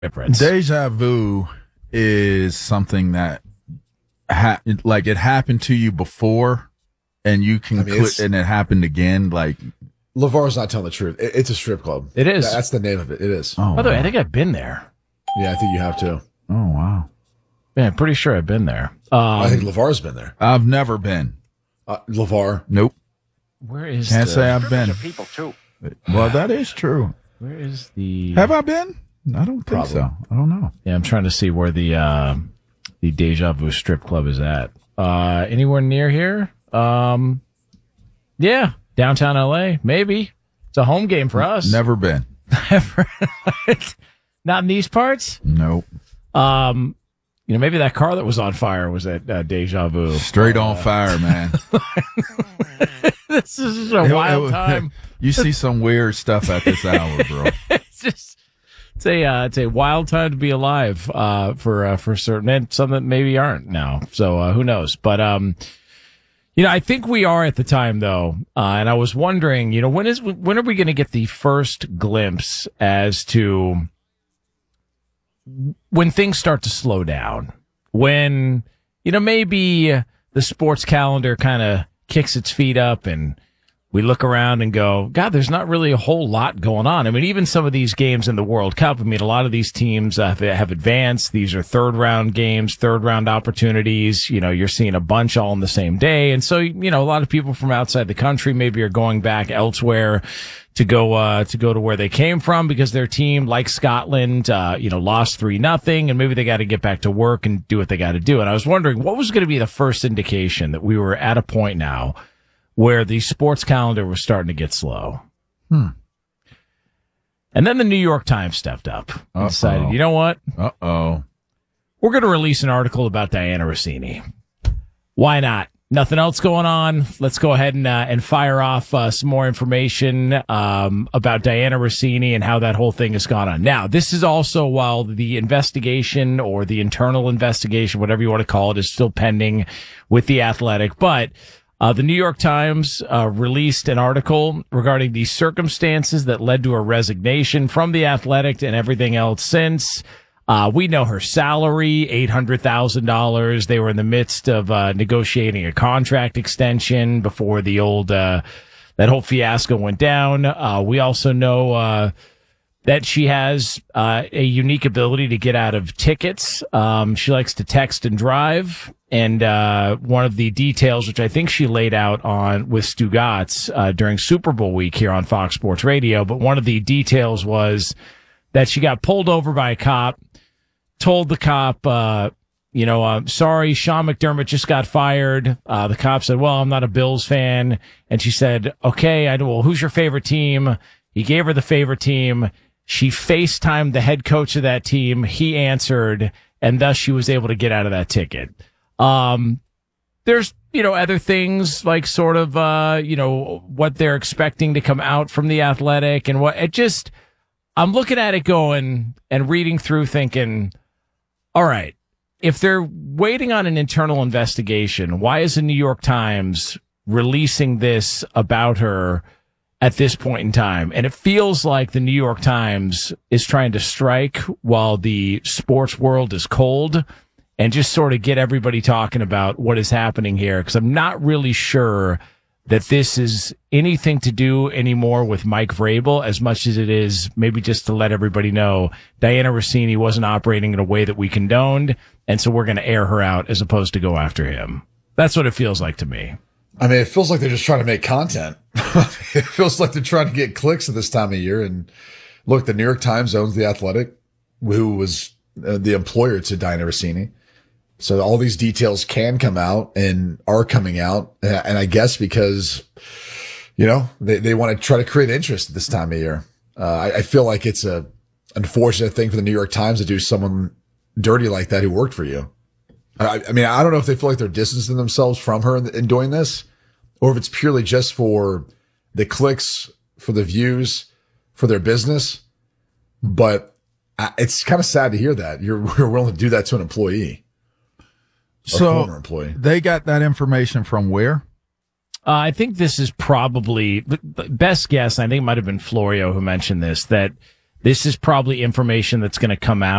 difference. Deja vu is something that it happened to you before, and you can and it happened again. Like LeVar's not telling the truth. It's a strip club. It is. That's the name of it. It is. Oh, by the way, I think I've been there. Yeah, I think you have too. Oh wow. Yeah, I'm pretty sure I've been there. I think LeVar's been there. I've never been. LeVar. Nope. Where is? Can't say I've been. People too. Well, that is true. Where is the? Have I been? I don't think so. I don't know. Yeah, I'm trying to see where the Deja Vu strip club is at. Anywhere near here? Yeah, downtown LA, maybe. It's a home game for us. Never been. Not in these parts? Nope. Maybe that car that was on fire was at Deja Vu. Straight on fire, man. This is a wild time. You see some weird stuff at this hour, bro. It's a wild time to be alive for certain, and some that maybe aren't now. So who knows? But I think we are at the time though, and I was wondering, when are we going to get the first glimpse as to when things start to slow down? When maybe the sports calendar kind of kicks its feet up and we look around and go, God, there's not really a whole lot going on. I mean, even some of these games in the World Cup, a lot of these teams have advanced. These are third round games, third round opportunities. You're seeing a bunch all on the same day. And so, a lot of people from outside the country maybe are going back elsewhere to go to where they came from because their team, like Scotland, lost 3-0, and maybe they got to get back to work and do what they got to do. And I was wondering what was going to be the first indication that we were at a point now where the sports calendar was starting to get slow. And then the New York Times stepped up and decided, you know what? We're going to release an article about Diana Rossini. Why not? Nothing else going on. Let's go ahead and fire off some more information about Diana Rossini and how that whole thing has gone on. Now, this is also while the investigation or the internal investigation, whatever you want to call it, is still pending with The Athletic. But the New York Times released an article regarding the circumstances that led to her resignation from The Athletic and everything else since. We know her salary, $800,000. They were in the midst of negotiating a contract extension before the that whole fiasco went down. We also know that she has a unique ability to get out of tickets. She likes to text and drive. And one of the details, which I think she laid out with Stugotz during Super Bowl week here on Fox Sports Radio, but one of the details was that she got pulled over by a cop, told the cop, sorry, Sean McDermott just got fired. The cop said, well, I'm not a Bills fan. And she said, okay, well, who's your favorite team? He gave her the favorite team. She FaceTimed the head coach of that team. He answered, and thus she was able to get out of that ticket. There's, other things like sort of, what they're expecting to come out from The Athletic and I'm looking at it going and reading through thinking, all right, if they're waiting on an internal investigation, why is the New York Times releasing this about her at this point in time? And it feels like the New York Times is trying to strike while the sports world is cold and just sort of get everybody talking about what is happening here. Because I'm not really sure that this is anything to do anymore with Mike Vrabel as much as it is maybe just to let everybody know Diana Rossini wasn't operating in a way that we condoned, and so we're going to air her out as opposed to go after him. That's what it feels like to me. I mean, it feels like they're just trying to make content. It feels like they're trying to get clicks at this time of year. And look, the New York Times owns The Athletic, who was the employer to Diana Rossini. So all these details can come out and are coming out. And I guess because, they want to try to create interest at this time of year. I feel like it's a unfortunate thing for the New York Times to do someone dirty like that who worked for you. I don't know if they feel like they're distancing themselves from her in doing this, or if it's purely just for the clicks, for the views, for their business. But it's kind of sad to hear that you're willing to do that to an employee. So employee. They got that information from where? I think this is probably the best guess. I think it might have been Florio who mentioned this, that This is probably information that's going to come out